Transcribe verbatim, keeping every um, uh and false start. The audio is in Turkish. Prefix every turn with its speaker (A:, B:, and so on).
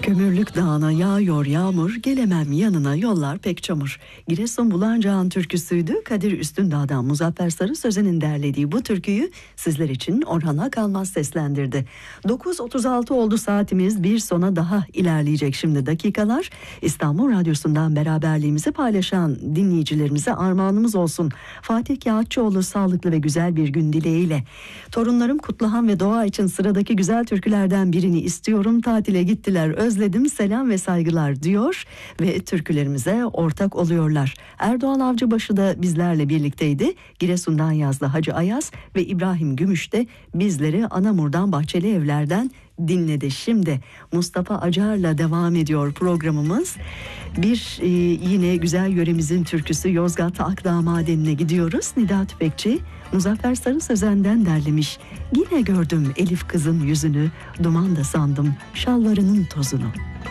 A: Kömürlük dağına yağıyor yağmur, gelemem yanına yollar pek çamur. Giresun Bulancağın türküsüydü. Kadir Üstündağ'dan Muzaffer Sarı Sözen'in derlediği bu türküyü sizler için Orhan Akalmaz seslendirdi. dokuz otuz altı oldu saatimiz, bir sona daha ilerleyecek şimdi dakikalar. İstanbul Radyosu'ndan beraberliğimizi paylaşan dinleyicilerimize armağanımız olsun. Fatih Kağıtçıoğlu sağlıklı ve güzel bir gün dileğiyle. Torunlarım Kutluhan ve Doğa için sıradaki güzel türkülerden birini istiyorum. Tatile gittiler, özledim, selam ve saygılar diyor ve türkülerimize ortak oluyorlar. Erdoğan Avcıbaşı da bizlerle birlikteydi. Giresun'dan yazdı Hacı Ayaz ve İbrahim Gümüş de bizleri Anamur'dan Bahçeli Evler'den dinledi. Şimdi Mustafa Acar'la devam ediyor programımız. Bir e, yine güzel yöremizin türküsü Yozgat Akdağ Madeni'ne gidiyoruz. Nida Tüfekçi Muzaffer Sarı Sözen'den derlemiş. Yine gördüm Elif kızın yüzünü, duman da sandım şalvarının tozunu.